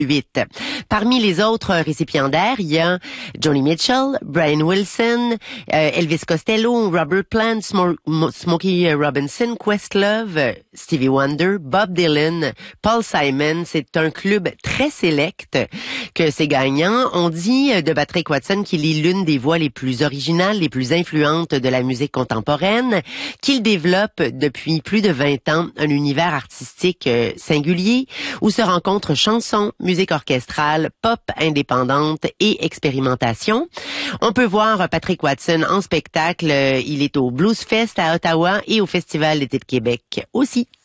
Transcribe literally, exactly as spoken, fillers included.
huit. Parmi les autres récipiendaires, il y a Joni Mitchell, Brian Wilson, euh, Elvis Costello, Robert Plant, Smo- Smokey Robinson, Questlove, Stevie Wonder, Bob Dylan, Paul Simon. C'est un club très sélect que ces gagnants. On dit de Patrick Watson qu'il est l'une des voix les plus originales, les plus influentes de la musique contemporaine, qu'il développe depuis plus de vingt ans un univers artistique singulier où se rencontrent chansons, musique orchestrale, pop indépendante et expérimentation. On peut voir Patrick Watson en spectacle. Il est au Blues Fest à Ottawa et au Festival d'été de Québec aussi.